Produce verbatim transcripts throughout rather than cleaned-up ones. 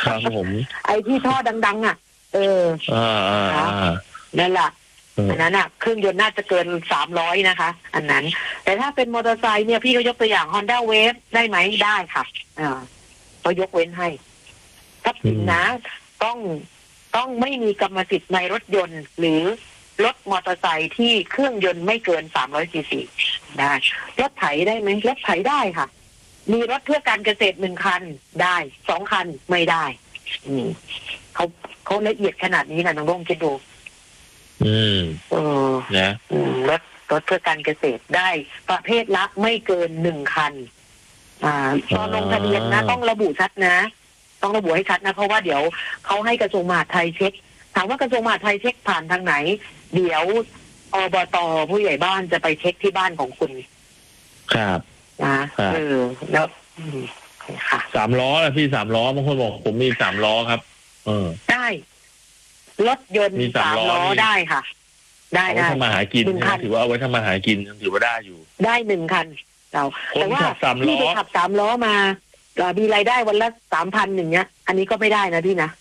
ครับผมไอ้ที่ท่อดังๆอ่ะเอออ่านั่นแหละอันนั้นอ่ะเครื่องยนต์น่าจะเกินสามร้อยนะคะอันนั้นแต่ถ้าเป็นมอเตอร์ไซค์เนี่ยพี่ก็ยกตัวอย่าง Honda Wave ได้ไหมได้ค่ะอ่าก็ยกเว้นให้ทรัพย์สินนะต้องต้องไม่มีกรรมสิทธิ์ในรถยนต์หรือรถมอเตอร์ไซค์ที่เครื่องยนต์ไม่เกินสามร้อยซีซีได้รถไถได้ไหมรถไถได้ค่ะมีรถเพื่อการเกษตรหนึ่งคันได้สองคันไม่ได้อืมเขาเขาละเอียดขนาดนี้นะน้องร่มคิดดูอืมเออนะรถรถเพื่อการเกษตรได้ประเภทละไม่เกินหนึ่งคันอ่าตอนลงทะเบียนนะต้องระบุชัดนะต้องระบุให้ชัดนะเพราะว่าเดี๋ยวเขาให้กระทรวงมหาดไทยเช็คถามว่ากระทรวงมหาดไทยเช็คผ่านทางไหนเดี๋ยวอบต.ผู้ใหญ่บ้านจะไปเช็คที่บ้านของคุณครับนะเออแล้วค่ะสามล้อนะพี่สามล้อบางคนบอกผมมีสามล้อครับเออได้รถยนต์สามล้อได้ค่ะได้ได้ทำมาหากินถือว่าเอาไว้ทำมาหากินถือว่าได้อยู่ได้หนึ่งคันเราแต่ว่าพี่ไปขับสามล้อมามีรายได้วันละสามพันอย่างเงี้ยอันนี้ก็ไม่ได้นะพี่นะ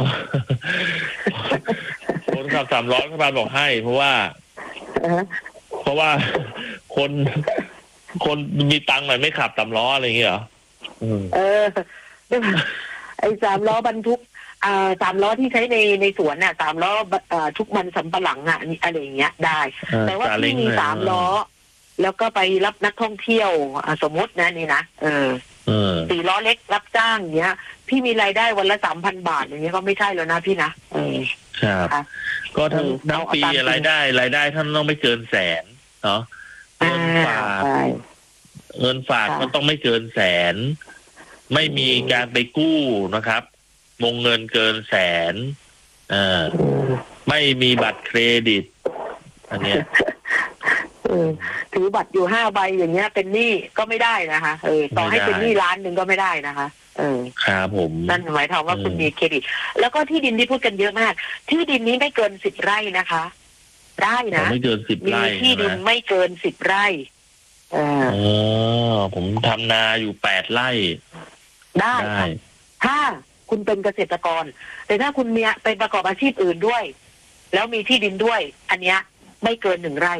คนขับสามล้อรัฐบาลบอกให้เพราะว่าเพราะว่าคนคนมีตังค์หน่อยไม่ขับสามล้ออะไรอย่างเงี้ยเหรอเออไอ้สามล้อบรรทุกอ่าสามล้อที่ใช้ในในสวนน่ะสามล้ออ่าทุกมันสำปะหลังอ่ะอะไรอย่างเงี้ยได้แต่ว่าที่มีสามล้อแล้วก็ไปรับนักท่องเที่ยวสมมตินะนี่นะเออสี่ล้อเล็กรับจ้างเงี้ยพี่มีรายได้วันละสามพันบาทอย่างเงี้ยก็ไม่ใช่แล้วนะพี่นะเออครับก็ทั้งทั้งปีรายได้รายได้ท่านต้องไม่เกินแสนเนาะเงินฝากเงินฝากก็ต้องไม่เกินแสนไม่มีการไปกู้นะครับวงเงินเกินแสนเออไม่มีบัตรเครดิตอันเนี้ยถือบัตรอยู่ห้าใบอย่างเงี้ยเป็นหนี้ก็ไม่ได้นะคะเออต่อให้เป็นหนี้ล้านหนึ่งก็ไม่ได้นะคะเออครับผมนั่นหมายความว่าคุณมีเครดิตแล้วก็ที่ดินที่พูดกันเยอะมากที่ดินนี้ไม่เกินสิบไร่นะคะได้นะไม่เกินสิบไร่มีที่ดินไม่เกินสิบไร่เอออ๋อผมทำนาอยู่แปดไร่ได้ถ้าคุณเป็นเกษตรกรแต่ถ้าคุณมีไปประกอบอาชีพอื่นด้วยแล้วมีที่ดินด้วยอันเนี้ยไม่เกินหนึ่งไร่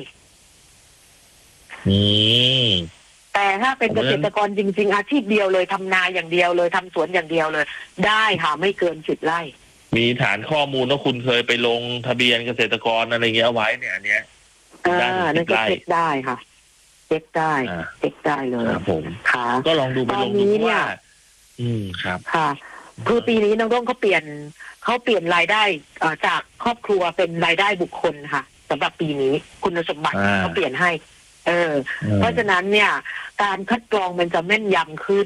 อืมแต่ถ้าเป็นเกษตรกรจริงๆอาชีพเดียวเลยทำนาอย่างเดียวเลยทำสวนอย่างเดียวเลยได้ค่ะไม่เกินสิบไร่มีฐานข้อมูลว่าคุณเคยไปลงทะเบียนเกษตรกรอะไรเงี้ยเอาไว้เนี่ยอันเนี้ยได้นั่นก็เช็คได้ค่ะเช็คได้เช็คได้เลยครับผมค่ะก็ลองดูไปลงดูว่าอืมครับค่ะคือปีนี้น้องร่มเขาเปลี่ยนเขาเปลี่ยนรายได้จากครอบครัวเป็นรายได้บุคคลค่ะสำหรับปีนี้คุณสมบัติเขาเปลี่ยนให้เออเพราะฉะนั้นเนี่ยการคัดกรองมันจะแม่นยำขึ้น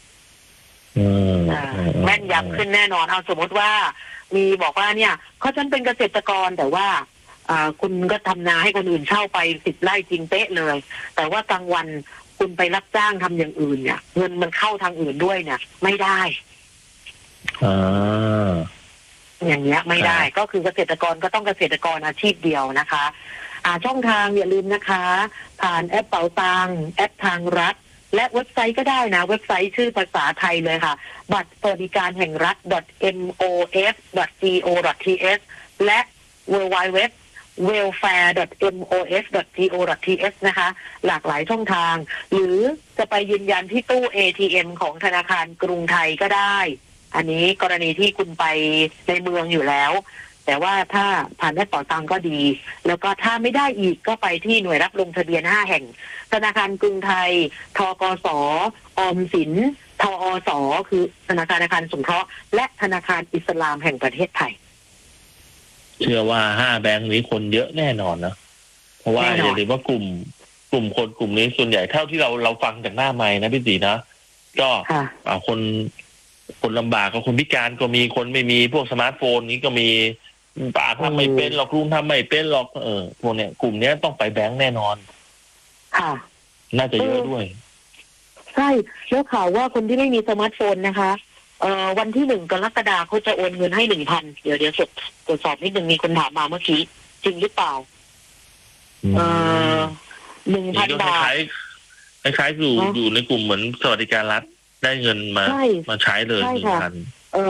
แม่นยำขึ้นแน่นอนเอาสมมติว่ามีบอกว่าเนี่ยเขาฉันเป็นเกษตรกรแต่ว่าอ่าคุณก็ทำนาให้คนอื่นเช่าไปสิบไร่จริงเป๊ะเลยแต่ว่ากลางวันคุณไปรับจ้างทำอย่างอื่นเนี่ยเงินมันเข้าทางอื่นด้วยเนี่ยไม่ได้อ่าอย่างเงี้ยไม่ได้ก็คือเกษตรกรก็ต้องเกษตรกรอาชีพเดียวนะคะอ่าช่องทางอย่าลืมนะคะผ่านแอปเป๋าตังแอปทางรัฐและเว็บไซต์ก็ได้นะเว็บไซต์ชื่อภาษาไทยเลยค่ะบัตรสวัสดิการแห่งรัฐ เอ็ม โอ เอฟ ดอท ซี โอ ดอท ที เอส และ ดับเบิลยู ดับเบิลยู ดับเบิลยู ดอท เวลแฟร์ ดอท เอ็ม โอ เอฟ ดอท ซี โอ ดอท ที เอส นะคะหลากหลายช่องทางหรือจะไปยืนยันที่ตู้ เอ ที เอ็ม ของธนาคารกรุงไทยก็ได้อันนี้กรณีที่คุณไปในเมืองอยู่แล้วแต่ว่าถ้าผ่านแอปเป๋าตังก็ดีแล้วก็ถ้าไม่ได้อีกก็ไปที่หน่วยรับลงทะเบียนห้าแห่งธนาคารกรุงไทยธกส.ออมสินทอส.คือธนาคารอาคารสงเคราะห์และธนาคารอิสลามแห่งประเทศไทยเชื่อว่าห้าแบงค์นี้คนเยอะแน่นอนนะเพราะว่าอย่าลืมว่ากลุ่มกลุ่มคนกลุ่มนี้ส่วนใหญ่เท่าที่เราเราฟังจากหน้าไมค์นะพี่ตีนะก็คนคนลำบากก็คนพิการก็มีคนไม่มีพวกสมาร์ทโฟนนี้ก็มีป่าทำไม่เป็นหรอกลุงทำไม่เป็นหรอกเออพวกเนี้ยกลุ่มเนี้ยต้องไปแบงค์แน่นอนค่ะน่าจะเยอะด้วยใช่แล้วข่าวว่าคนที่ไม่มีสมาร์ทโฟนนะคะเอ่อวันที่หนึ่งกรกฎาคมเขาจะโอนเงินให้หนึ่งพันเดี๋ยวเดี๋ยวตรวจสอบนิดนึงมีคนถามมาเมื่อกี้จริงหรือเปล่าเอ่อหนึ่งพันบาทคล้ายๆอยู่อยู่ในกลุ่มเหมือนสวัสดิการรัฐได้เงินมามาใช้เลยหนึ่งพัน